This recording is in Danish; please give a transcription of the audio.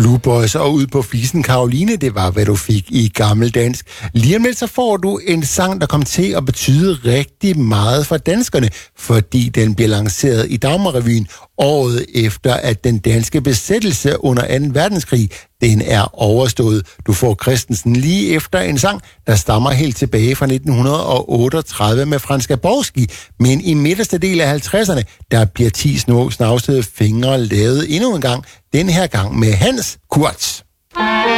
Blue Boys og Ud på Fisen Karoline, det var, hvad du fik i gammeldansk. Lige om lidt, så får du en sang, der kommer til at betyde rigtig meget for danskerne, fordi den bliver lanceret i Dagmarrevyen året efter, at den danske besættelse under 2. verdenskrig, den er overstået. Du får Christensen lige efter en sang, der stammer helt tilbage fra 1938 med Franz Gabowski, men i midterste del af 50'erne, der bliver 10 små snavsede fingre lavet endnu en gang, den her gang med Hans Kurz.